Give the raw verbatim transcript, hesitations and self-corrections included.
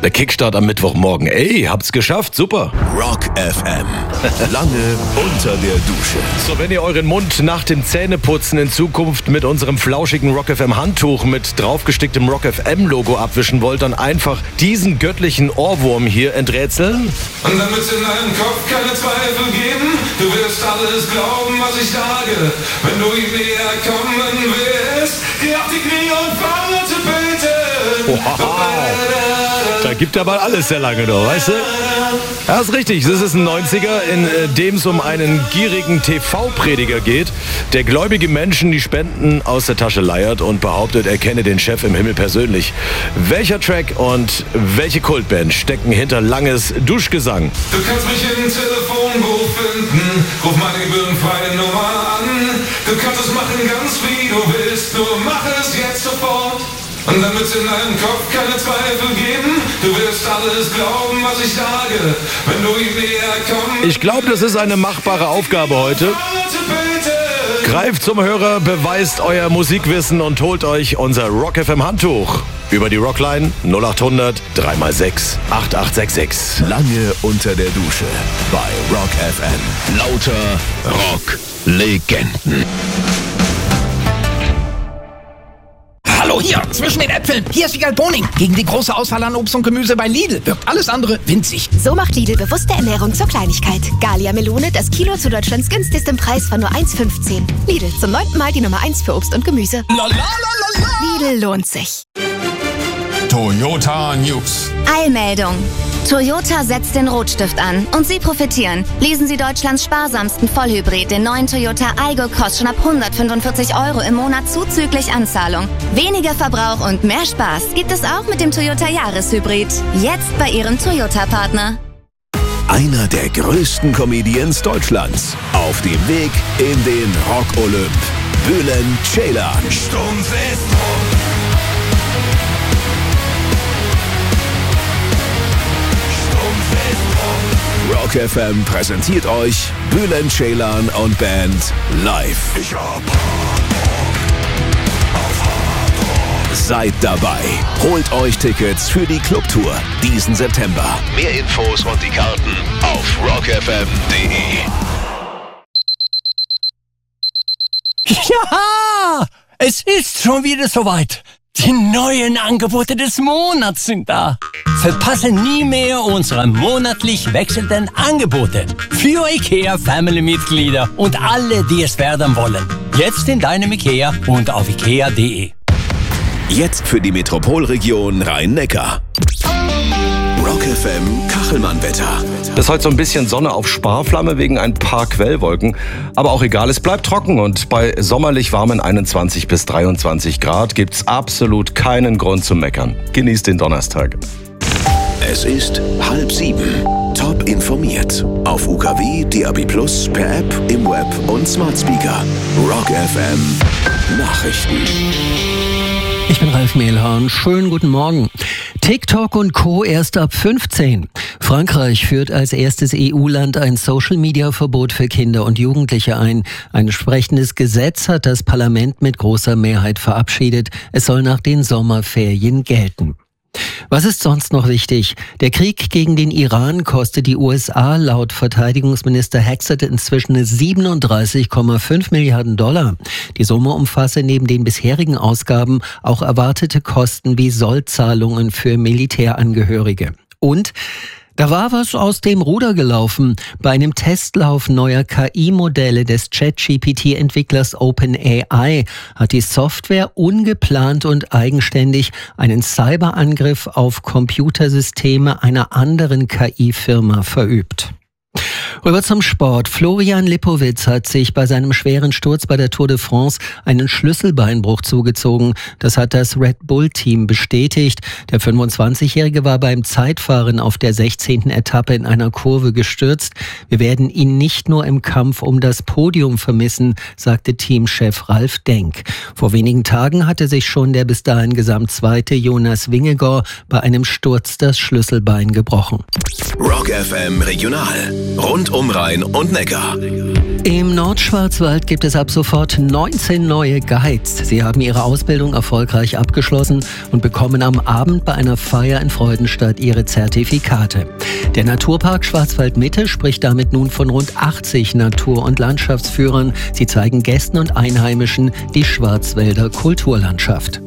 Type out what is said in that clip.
Der Kickstart am Mittwochmorgen. Ey, habt's geschafft, super. Rock F M. Lange unter der Dusche. So, wenn ihr euren Mund nach dem Zähneputzen in Zukunft mit unserem flauschigen Rock F M Handtuch mit draufgesticktem Rock F M Logo abwischen wollt, dann einfach diesen göttlichen Ohrwurm hier enträtseln. Und damit in deinem Kopf keine Zweifel geben, du wirst alles glauben, was ich sage. Wenn du ihm näher kommen willst, geh auf die Knie und fange zu beten. Wow. Da gibt er mal alles sehr lange noch, weißt du? Ja, ist richtig. Das ist ein neunziger, in dem es um einen gierigen T V-Prediger geht, der gläubige Menschen die Spenden aus der Tasche leiert und behauptet, er kenne den Chef im Himmel persönlich. Welcher Track und welche Kultband stecken hinter Langes Duschgesang? Du kannst mich im Telefonbuch finden, ruf meine gebührenfreie Nummer an. Du kannst es machen ganz wie du willst, nur mach es jetzt sofort. Und damit in deinem Kopf keine Zweifel geben, du wirst alles glauben, was ich sage, wenn du ihm näher kommst. Ich glaube, das ist eine machbare Aufgabe heute. Greift zum Hörer, beweist euer Musikwissen und holt euch unser Rock F M Handtuch. Über die Rockline null acht hundert drei mal sechs acht acht sechs sechs. Lange unter der Dusche bei Rock F M. Lauter Rock-Legenden. Hallo, hier, zwischen den Äpfeln. Hier ist Wiegald Boning. Gegen die große Auswahl an Obst und Gemüse bei Lidl wirkt alles andere winzig. So macht Lidl bewusste Ernährung zur Kleinigkeit. Gallia Melone, das Kilo zu Deutschlands günstigstem Preis von nur eins fünfzehn. Lidl, zum neunten Mal die Nummer eins für Obst und Gemüse. Lalalala. Lidl lohnt sich. Toyota News. Eilmeldung. Toyota setzt den Rotstift an und Sie profitieren. Lesen Sie Deutschlands sparsamsten Vollhybrid, den neuen Toyota Aygo, kostet schon ab hundertfünfundvierzig Euro im Monat zuzüglich Anzahlung. Weniger Verbrauch und mehr Spaß gibt es auch mit dem Toyota Jahreshybrid. Jetzt bei Ihrem Toyota-Partner. Einer der größten Comedians Deutschlands. Auf dem Weg in den Rock-Olymp. Bülent Ceylan. Stumpf ist rot. Rock F M präsentiert euch Bülent Ceylan und Band live. Ich hab Hard Rock auf Hard Rock. Seid dabei. Holt euch Tickets für die Clubtour diesen September. Mehr Infos und die Karten auf rock f m punkt d e. Ja, es ist schon wieder soweit. Die neuen Angebote des Monats sind da. Verpasse nie mehr unsere monatlich wechselnden Angebote für IKEA Family-Mitglieder und alle, die es werden wollen. Jetzt in deinem IKEA und auf ikea punkt de. Jetzt für die Metropolregion Rhein-Neckar. Rock F M Kachelmann-Wetter. Das ist heute so ein bisschen Sonne auf Sparflamme wegen ein paar Quellwolken. Aber auch egal, es bleibt trocken und bei sommerlich warmen einundzwanzig bis dreiundzwanzig Grad gibt's absolut keinen Grund zum Meckern. Genießt den Donnerstag. Es ist halb sieben. Top informiert. Auf U K W, D A B plus, per App, im Web und Smart Speaker. Rock F M Nachrichten. Ich bin Ralf Mehlhahn. Schönen guten Morgen. TikTok und Co. erst ab fünfzehn. Frankreich führt als erstes E U-Land ein Social-Media-Verbot für Kinder und Jugendliche ein. Ein entsprechendes Gesetz hat das Parlament mit großer Mehrheit verabschiedet. Es soll nach den Sommerferien gelten. Was ist sonst noch wichtig? Der Krieg gegen den Iran kostet die U S A laut Verteidigungsminister Haxett inzwischen siebenunddreißig Komma fünf Milliarden Dollar. Die Summe umfasse neben den bisherigen Ausgaben auch erwartete Kosten wie Sollzahlungen für Militärangehörige. Und da war was aus dem Ruder gelaufen. Bei einem Testlauf neuer K I-Modelle des Chat-G P T-Entwicklers OpenAI hat die Software ungeplant und eigenständig einen Cyberangriff auf Computersysteme einer anderen K I-Firma verübt. Rüber zum Sport. Florian Lipowitz hat sich bei seinem schweren Sturz bei der Tour de France einen Schlüsselbeinbruch zugezogen. Das hat das Red Bull-Team bestätigt. Der fünfundzwanzigjährige war beim Zeitfahren auf der sechzehnten Etappe in einer Kurve gestürzt. Wir werden ihn nicht nur im Kampf um das Podium vermissen, sagte Teamchef Ralf Denk. Vor wenigen Tagen hatte sich schon der bis dahin Gesamtzweite Jonas Vingegaard bei einem Sturz das Schlüsselbein gebrochen. Rock F M Regional. Rund und um Rhein und Neckar. Im Nordschwarzwald gibt es ab sofort neunzehn neue Guides. Sie haben ihre Ausbildung erfolgreich abgeschlossen und bekommen am Abend bei einer Feier in Freudenstadt ihre Zertifikate. Der Naturpark Schwarzwald-Mitte spricht damit nun von rund achtzig Natur- und Landschaftsführern. Sie zeigen Gästen und Einheimischen die Schwarzwälder Kulturlandschaft.